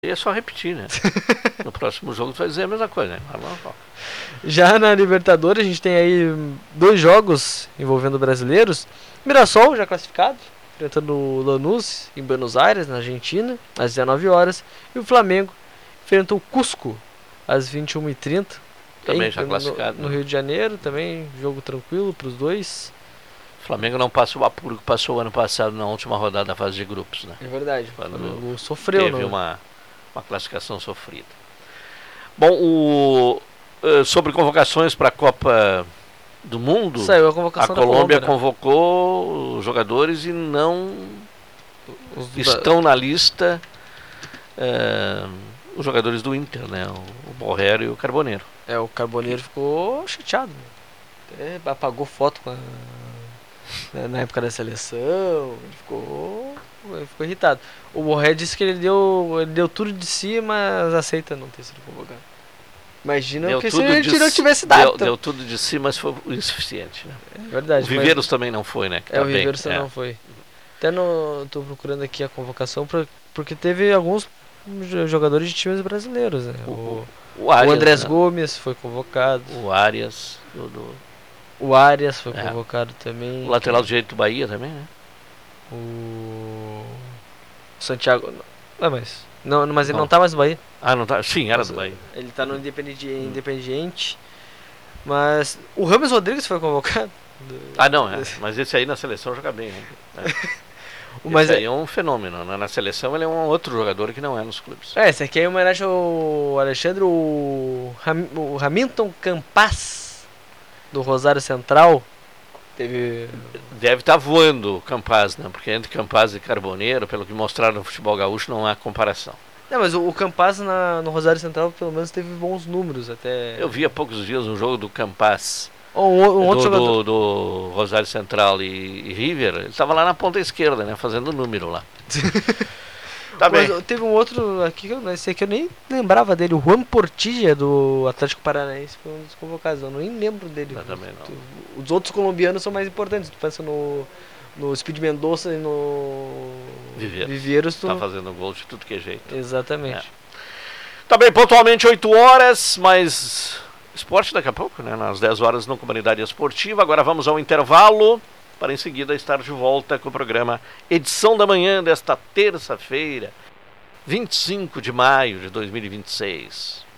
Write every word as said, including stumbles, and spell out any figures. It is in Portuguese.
E é só repetir, né? No próximo jogo tu vai dizer a mesma coisa, né? Já na Libertadores a gente tem aí dois jogos envolvendo brasileiros. Mirassol já classificado, enfrentando o Lanús em Buenos Aires, na Argentina, às dezenove horas. E o Flamengo enfrenta o Cusco às vinte e uma e trinta. Também em, já classificado. No, no Rio de Janeiro, também jogo tranquilo para os dois. O Flamengo não passa o apuro que passou o ano passado na última rodada da fase de grupos, né? É verdade. Quando o Flamengo sofreu, teve não? uma, uma classificação sofrida. Bom, o, uh, sobre convocações para a Copa do Mundo, saiu a convocação a Colômbia da Colômbia, convocou os jogadores e não os estão na lista uh, os jogadores do Inter, né? O, o Borrero e o Carboneiro. É, o Carboneiro ficou chateado. Até apagou foto com a, na, na época da seleção. Ele ficou, ele ficou irritado. O Borré disse que ele deu, ele deu tudo de si, mas aceita não ter sido convocado. Imagina deu que tudo se ele de, não tivesse dado. Deu, então. deu tudo de si, mas foi o insuficiente. Né? É verdade. O Viveiros mas... também não foi, né? Que é, tá o Viveiros bem, não é. foi. Até no, tô procurando aqui a convocação, pra, porque teve alguns jogadores de times brasileiros, né? O, O, o, Arias, o Andrés né? Gomes foi convocado. O Arias. Do, do... O Arias foi é. convocado também. O lateral direito do Bahia também, né? O Santiago. Não, mas. Não, mas ele não, não tá mais no Bahia. Ah, não tá? Sim, era mas, do Bahia. Ele tá no Independiente, Independiente. Mas o Rames Rodrigues foi convocado. Ah, não, é. Mas esse aí na seleção joga bem, né? É. Mas esse aí é um fenômeno, né? Na seleção ele é um outro jogador que não é nos clubes. É, esse aqui é em homenagem ao Alexandre, o, Ram, o Hamilton Campas, do Rosário Central. Teve... Deve estar tá voando o Campas, né? Porque entre Campas e Carboneiro, pelo que mostraram no futebol gaúcho, não há comparação. Não, mas o, o Campas na, no Rosário Central pelo menos teve bons números até. Eu vi há poucos dias um jogo do Campas. Um, um outro do, jogador. do, do Rosário Central e, e River, ele estava lá na ponta esquerda, né? Fazendo número lá. Tá bem. Mas teve um outro aqui, esse aqui eu nem lembrava dele, o Juan Portilla do Atlético Paranaense, foi um dos convocados, eu nem lembro dele. Eu também não. Os outros colombianos são mais importantes, tu pensa no, no Speed Mendonça e no Viveiros. Viveiros tu... Tá fazendo gol de tudo que é jeito. Exatamente. É. Tá bem, pontualmente oito horas, mas esporte daqui a pouco, né? Nas dez horas no Comunidade Esportiva. Agora vamos ao intervalo, para em seguida estar de volta com o programa Edição da Manhã desta terça-feira, vinte e cinco de maio de dois mil e vinte e seis.